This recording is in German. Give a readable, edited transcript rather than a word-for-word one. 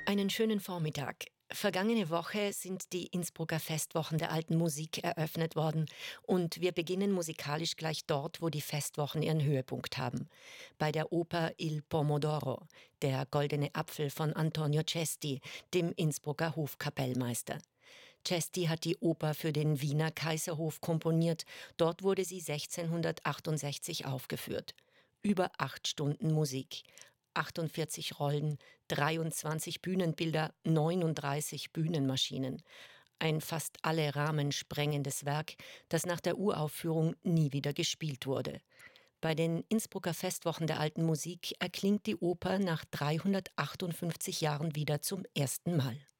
Einen schönen Vormittag. Vergangene Woche sind die Innsbrucker Festwochen der alten Musik eröffnet worden und wir beginnen musikalisch gleich dort, wo die Festwochen ihren Höhepunkt haben. Bei der Oper Il Pomodoro, der Goldene Apfel von Antonio Cesti, dem Innsbrucker Hofkapellmeister. Cesti hat die Oper für den Wiener Kaiserhof komponiert. Dort wurde sie 1668 aufgeführt. Über 8 Stunden Musik. 48 Rollen, 23 Bühnenbilder, 39 Bühnenmaschinen. Ein fast alle Rahmen sprengendes Werk, das nach der Uraufführung nie wieder gespielt wurde. Bei den Innsbrucker Festwochen der alten Musik erklingt die Oper nach 358 Jahren wieder zum ersten Mal.